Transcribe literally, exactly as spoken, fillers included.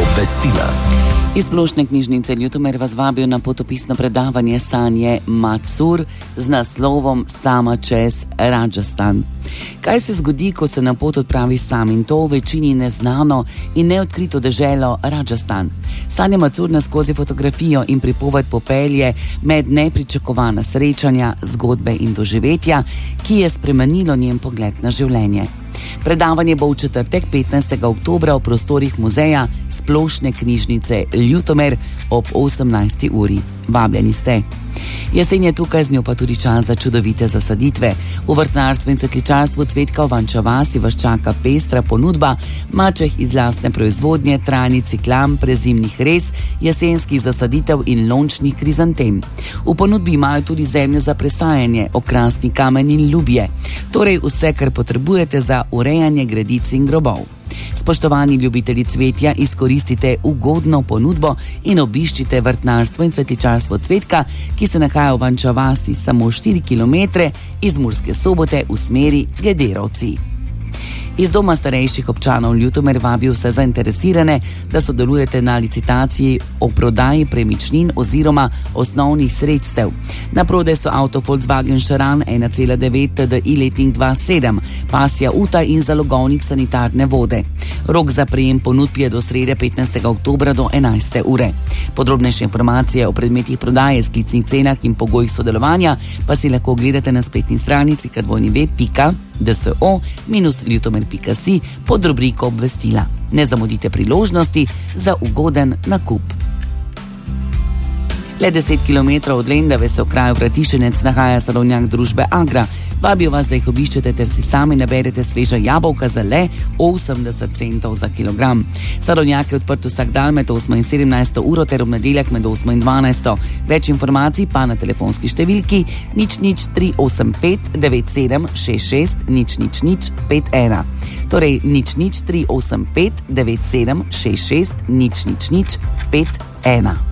obvestila. Iz Splošne knjižnice Ljutomer vas vabijo na potopisno predavanje Sanje Matsur z naslovom Sama čez Rajasthan. Kaj se zgodi, ko se na pot odpraviš sam, in to v večini neznano in neodkrito deželo Rajasthan? Sanja Matsur nas skozi fotografijo in pripoved popelje med nepričakovana srečanja, zgodbe in doživetja, ki je spremenilo njen pogled na življenje. Predavanje bo v četrtek petnajstega oktobra v prostorih muzeja Splošne knjižnice Ljutomer ob osemnajsti uri. Vabljeni ste. Jesen je tukaj, z njo pa tudi čas za čudovite zasaditve. V vrtnarstvu in cvetličarstvu Cvetka v Vanča vasi vas čaka pestra ponudba mačeh iz lastne proizvodnje, trajni ciklam, prezimnih rez, jesenskih zasaditev in lončnih krizantem. V ponudbi imajo tudi zemljo za presajanje, okrasni kamen in ljubje. Torej vse, kar potrebujete za urejanje gredic in grobov. Spoštovani ljubitelji cvetja, izkoristite ugodno ponudbo in obiščite vrtnarstvo in cvetličarstvo Cvetka, ki se nahaja v Vanča vasi samo štiri kilometre iz Murske Sobote v smeri Gederovci. Iz Doma starejših občanov Ljutomer vabi vse zainteresirane, da sodelujete na licitaciji o prodaji premičnin oziroma osnovnih sredstev. Na prodaj so avto Volkswagen Charan ena cela devet T D I letnik dva sedem, pasja Uta in zalogovnik sanitarne vode. Rok za prejem ponudb je do srede petnajstega oktobra do enajste ure. Podrobnejše informacije o predmetih prodaje, sklicnih cenah in pogojih sodelovanja pa si lahko ogledate na spletni strani w w w pika d s o dash ljutomer pika si pod rubriko obvestila. Ne zamudite priložnosti za ugoden nakup. Le deset kilometrov od Lendave se v kraju Vratišenec nahaja sadovnjak družbe Agra. Vabijo vas, da jih obiščete ter si sami naberete sveža jabolka za le osemdeset centov za kilogram. Sadovnjak je odprt vsak dan med osmo in sedemnajsto uro ter ob nedeljah med osmo in dvanajsto. Več informacij pa na telefonski številki nič nič tri osem pet devet sedem šest šest nič nič nič pet ena. Torej nič nič tri osem pet devet sedem šest šest nič nič nič pet ena.